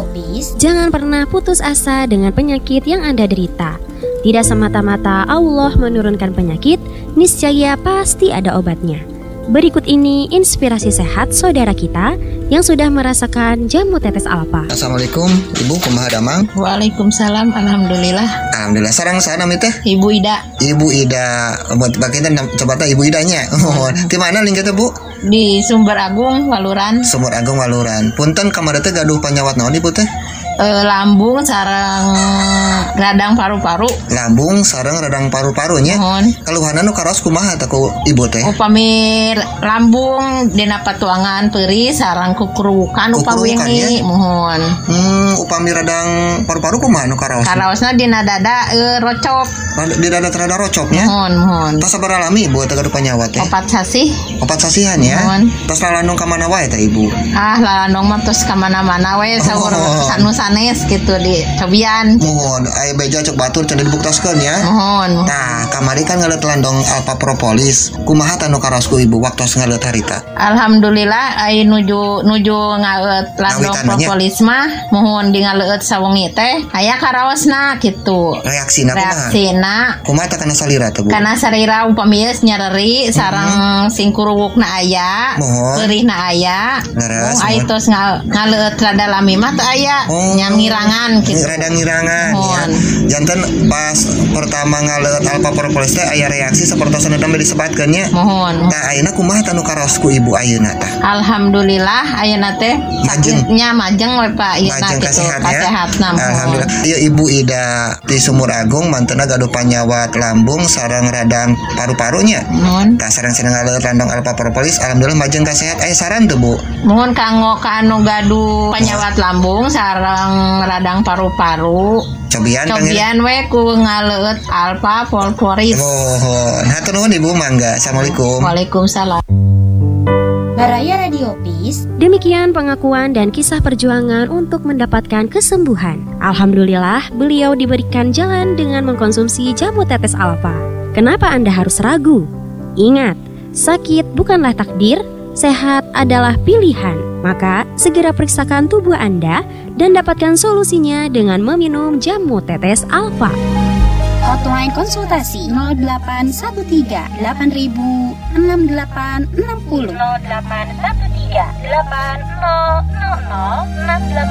Radio Peace. Jangan pernah putus asa dengan penyakit yang Anda derita. Tidak semata-mata Allah menurunkan penyakit, niscaya pasti ada obatnya. Berikut ini inspirasi sehat saudara kita yang sudah merasakan jamu tetes alfa. Assalamualaikum, Ibu kumaha damang? Waalaikumsalam, alhamdulillah. Alhamdulillah. Sarang sana teh? Ibu Ida. Ibu Ida. Buat kita coba ta Ibu Idanya. Di mana lingkatnya, Bu? Di Sumber Agung, Waluran. Sumber Agung Waluran. Punten kamari teh gaduh panyawat naon Ibu teh? Lambung sareng radang paru-paru. Lambung sareng radang paru-parunya. Mohon. Kaluhana nu karaos kumaha teh ku Ibu teh? Upami lambung dina patuangan peuri sareng kukurukan upawingi. Mohon. Upami radang paru-paru kumaha nu karaos? Karaosna dina dada rocop. Di dada rada rocopnya. Mohon. Tas sabar alami Ibu teh gaduh panyawat teh? 4 sasih. 4 sasihan ya. Mohon. Tas lalandung ka mana wae teh Ibu? Lalandung mah tos ka mana-mana we saur sanes gitu di cobian. Mohon, aya beja cek batur cenah dibuktaskeun ya. Mohon. Nah, kamari kan ngaleut landong alfa propolis. Kumaha tanu karosku Ibu waktos ngaleut harita? Alhamdulillah ai nuju ngaleut landong propolis mah mohon di ngaleut sawengi teh aya karaosna kitu. Reaksina kumaha teh kana salira teh Bu? Kana salira upami nyareri sareng singkuruwukna aya, peurihna aya. Ai tos ngaleut rada lami mah teh aya. Ngirangan gitu. Rada ngirangan ya. Janten pas pertama ngaleut alfa propolis teh aya reaksi sapertosan dambe disebatkeun nya. Mohon. Tah ayeuna kumaha tanu karaosku Ibu ayeuna tah? Alhamdulillah ayeuna teh sakitnya majeng we Pak ayeuna gitu. Kasehatna. Alhamdulillah. Ieu Ibu Ida di Sumur Agung mantenna gaduh panyawat lambung sareng radang paru-parunya. Mohon. Tah sareng-sareng ngaleut landong alfa propolis alhamdulillah majeng kasehat. Aya saran teu Bu? Mohon kanggo ka anu gaduh panyawat lambung sareng radang paru-paru. Cobian we ku ngaleut alfa propolis. Hatur nuhun Ibu mangga. Assalamualaikum. Waalaikumsalam. Baraya Radio Peace. Demikian pengakuan dan kisah perjuangan untuk mendapatkan kesembuhan. Alhamdulillah, beliau diberikan jalan dengan mengkonsumsi jamu tetes alfa. Kenapa Anda harus ragu? Ingat, sakit bukanlah takdir, sehat adalah pilihan. Maka segera periksakan tubuh Anda dan dapatkan solusinya dengan meminum jamu tetes alfa. Hotline konsultasi 0813 8000 6860 0813 8000 6860.